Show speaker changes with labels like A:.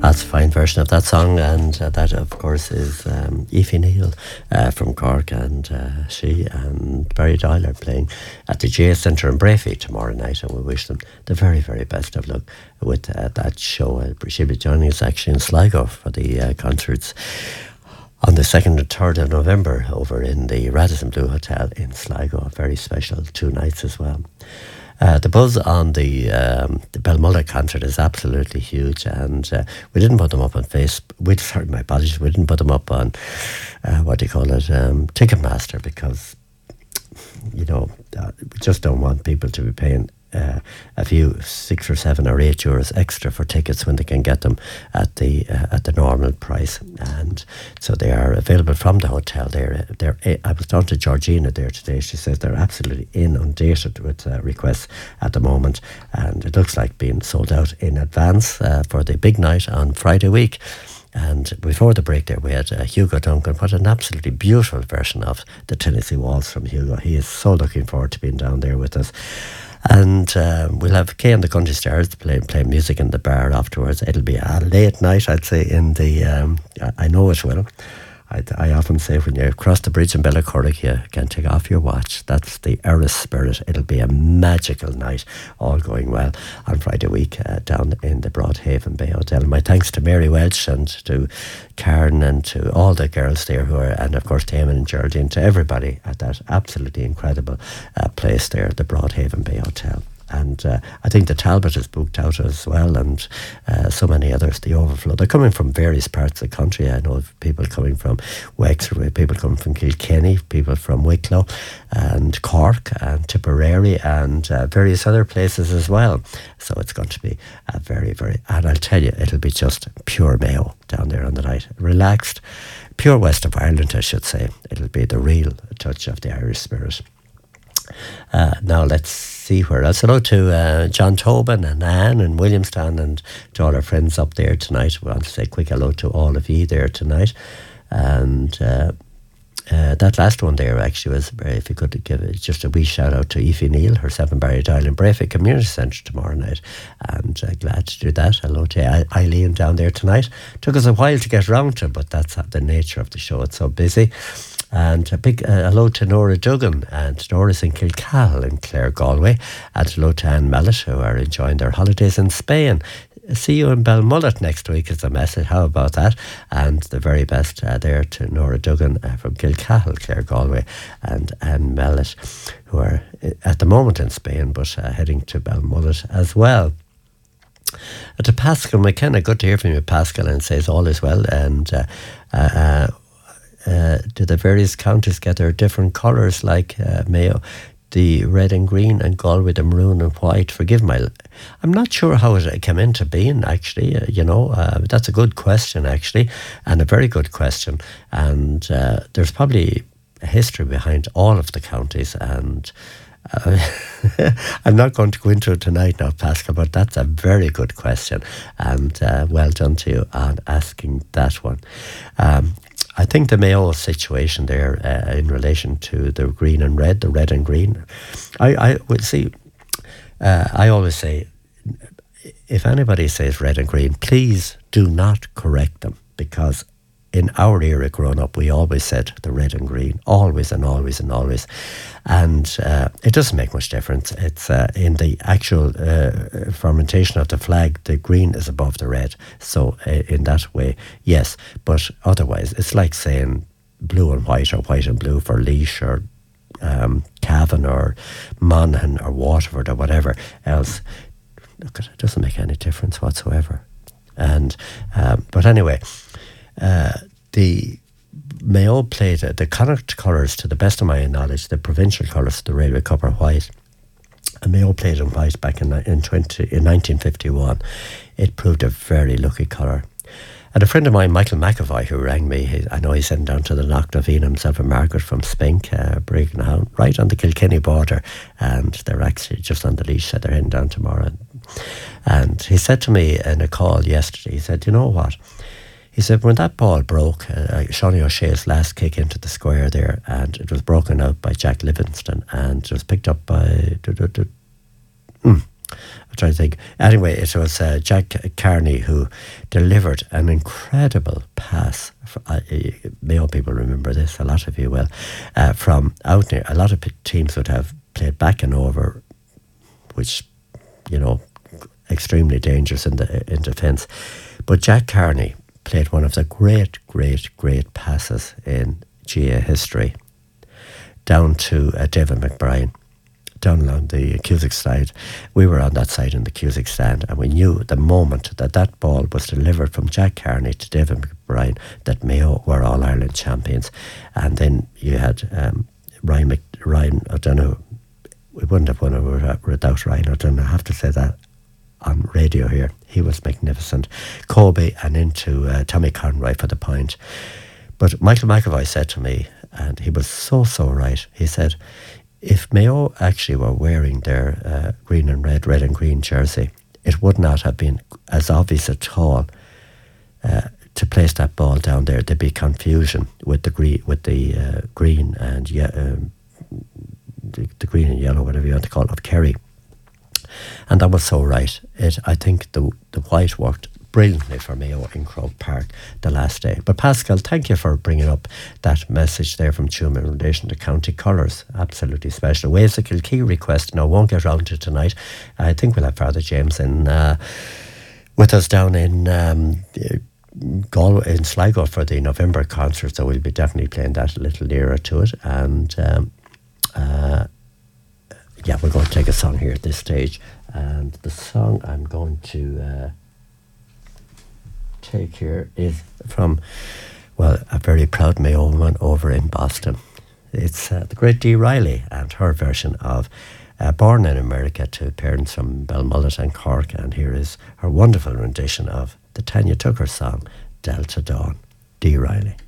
A: That's a fine version of that song, and that, of course, is Aoife Neal from Cork, and she and Barry Doyle are playing at the GA Centre in Brafey tomorrow night, and we wish them the very, very best of luck with that show. She'll be joining us actually in Sligo for the concerts on the 2nd and 3rd of November over in the Radisson Blu Hotel in Sligo. A very special 2 nights as well. The buzz on the Belmullet concert is absolutely huge, and we didn't put them up on Facebook. My apologies, we didn't put them up on Ticketmaster, because we just don't want people to be paying a few €6 or €7 or €8 extra for tickets when they can get them at the normal price. And so they are available from the hotel. I was talking to Georgina there today. She says they're absolutely inundated with requests at the moment, and it looks like being sold out in advance for the big night on Friday week. And before the break there, we had Hugo Duncan. What an absolutely beautiful version of the Tennessee Waltz from Hugo. He is so looking forward to being down there with us. And we'll have Kay and the Country Stars playing music in the bar afterwards. It'll be a late night, I'd say, in the... I know it will. I often say when you cross the bridge in Bellacorrick, you can take off your watch. That's the Eris spirit. It'll be a magical night, all going well, on Friday week down in the Broadhaven Bay Hotel. My thanks to Mary Welch and to Karen and to all the girls there and of course to Eamon and Geraldine, to everybody at that absolutely incredible place there, the Broadhaven Bay Hotel. And I think the Talbot is booked out as well, and so many others, the Overflow. They're coming from various parts of the country. I know of people coming from Wexford, people coming from Kilkenny, people from Wicklow and Cork and Tipperary and various other places as well. So it's going to be a very, very... And I'll tell you, it'll be just pure Mayo down there on the night. Relaxed, pure west of Ireland, I should say. It'll be the real touch of the Irish spirit. Now let's see where else. Hello to John Tobin and Anne and Williamstown, and to all our friends up there tonight. We want to say a quick hello to all of you there tonight. And that last one there actually was, if you could give just a wee shout out to Aoife Neal, herself and Barry Doyle in Brafey Community Centre tomorrow night, and glad to do that. Hello to Eileen down there tonight. Took us a while to get round to, but that's the nature of the show, it's so busy. And a big hello to Nora Duggan, and Nora's in Kilcahill in Clare, Galway, and hello to Anne Mallet, who are enjoying their holidays in Spain. See you in Belmullet next week is the message. How about that? And the very best there to Nora Duggan from Kilcahill, Clare, Galway, and Anne Mallet, who are at the moment in Spain, but heading to Belmullet as well. To Pascal McKenna, good to hear from you, Pascal, and says all is well. And do the various counties get their different colours like Mayo? The red and green, and Galway the maroon and white. Forgive my... I'm not sure how it came into being, actually. That's a good question, actually, and a very good question. And there's probably a history behind all of the counties, and I'm not going to go into it tonight now, Pascal, but that's a very good question, and well done to you on asking that one. I think the Mayo situation there in relation to the green and red, the red and green, I would see, I always say, if anybody says red and green, please do not correct them, because in our era growing up, we always said the red and green, always and always and always. And it doesn't make much difference. It's in the actual fermentation of the flag, the green is above the red. So in that way, yes. But otherwise, it's like saying blue and white, or white and blue for Laois, or Cavan, or Monaghan, or Waterford, or whatever else. Look, it doesn't make any difference whatsoever. And but anyway... the Mayo played the Connacht colours, to the best of my knowledge, the provincial colours, the Railway Cup, are white. And Mayo played in white back in 1951. It proved a very lucky colour. And a friend of mine, Michael McAvoy, who rang me, I know he's heading down to the Knockdovine himself and Margaret from Spink, Brignown, right on the Kilkenny border, and they're actually just on the Laois, so they're heading down tomorrow. And he said to me in a call yesterday, he said, you know what? He said, when that ball broke, Shawnee O'Shea's last kick into the square there, and it was broken out by Jack Livingston, and it was picked up by I'm trying to think. Anyway, it was Jack Carney who delivered an incredible pass. Mayo people remember this, a lot of you will. From out near, a lot of teams would have played back and over, which, you know, extremely dangerous in defence. But Jack Carney played one of the great passes in GA history down to David McBrien, down along the Cusack side. We were on that side in the Cusack stand, and we knew the moment that ball was delivered from Jack Carney to David McBrien that Mayo were All-Ireland champions. And then you had Ryan O'Donoghue. We wouldn't have won it without Ryan O'Donoghue. I have to say that on radio here. He was magnificent. Kobe and into Tommy Conroy for the point. But Michael McAvoy said to me, and he was so right, he said, if Mayo actually were wearing their green and red and green jersey, it would not have been as obvious at all to place that ball down there. There'd be confusion with the green and the green and yellow, whatever you want to call it, of Kerry. And that was so right. I think the white worked brilliantly for Mayo in Croke Park the last day. But Pascal, thank you for bringing up that message there from Tuam in relation to county colours. Absolutely special. Waves of Kilkee request. Now, won't get round to tonight. I think we'll have Father James in with us down in Galway, in Sligo for the November concert, so we'll be definitely playing that a little nearer to it. And yeah, we're going to take a song here at this stage, and the song I'm going to take here is from, well, a very proud Mayo woman over in Boston. It's the great Dee Riley and her version of Born in America to parents from Belmullet and Cork, and here is her wonderful rendition of the Tanya Tucker song, Delta Dawn. Dee Riley.